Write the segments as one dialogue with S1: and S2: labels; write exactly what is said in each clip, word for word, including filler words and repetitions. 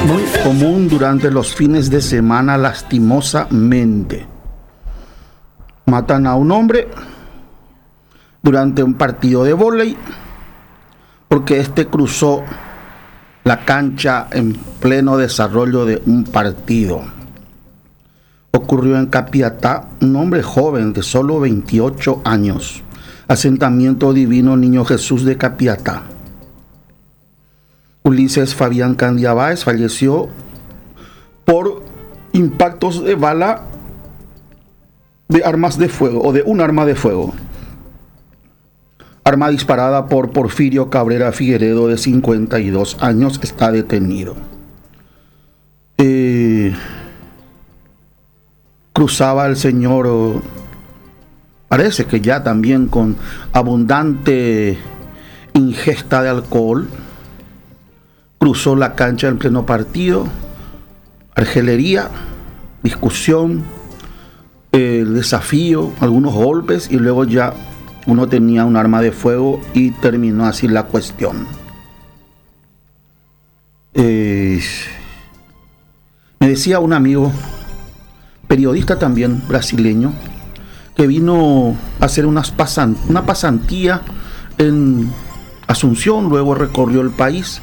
S1: Muy común durante los fines de semana, lastimosamente. Matan a un hombre durante un partido de vóley porque este cruzó la cancha en pleno desarrollo de un partido. Ocurrió en Capiatá. Un hombre joven de solo veintiocho años, asentamiento Divino Niño Jesús de Capiatá. Ulises Fabián Candiabáez falleció por impactos de bala de armas de fuego o de un arma de fuego. Arma disparada por Porfirio Cabrera Figueredo, de cincuenta y dos años, está detenido. Eh, cruzaba el señor, parece que ya también con abundante ingesta de alcohol, cruzó la cancha en pleno partido, argelería, discusión, el desafío, algunos golpes, y luego ya uno tenía un arma de fuego y terminó así la cuestión. Eh, me decía un amigo, periodista también brasileño, que vino a hacer unas pasan, una pasantía en Asunción, luego recorrió el país,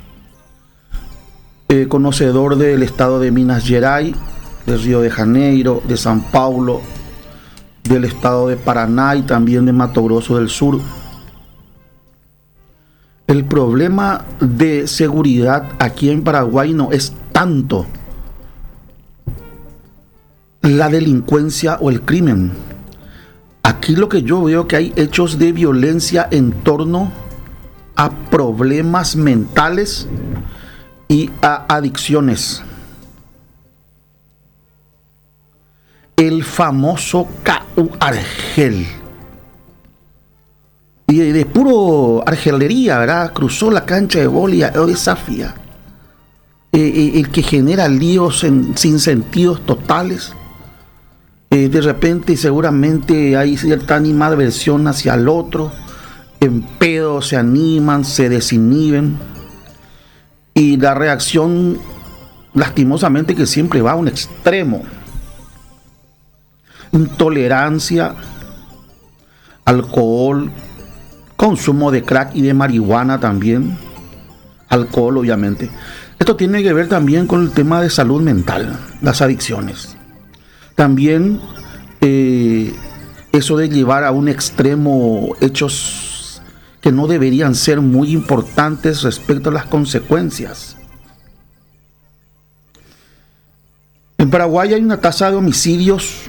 S1: eh, conocedor del estado de Minas Gerais, de Río de Janeiro, de São Paulo, del estado de Paraná y también de Mato Grosso del Sur. El problema de seguridad aquí en Paraguay no es tanto la delincuencia o el crimen. Aquí lo que yo veo que hay hechos de violencia en torno a problemas mentales y a adicciones. El famoso K U Argel. Y de, de puro argelería, ¿verdad? Cruzó la cancha de vóley o desafía. Eh, eh, el que genera líos en, sin sentidos totales. Eh, de repente seguramente hay cierta animadversión hacia el otro. En pedo se animan, se desinhiben. Y la reacción, lastimosamente, que siempre va a un extremo. Intolerancia, alcohol, consumo de crack y de marihuana también, alcohol obviamente. Esto tiene que ver también con el tema de salud mental, las adicciones. También eh, eso de llevar a un extremo hechos que no deberían ser muy importantes respecto a las consecuencias. En Paraguay hay una tasa de homicidios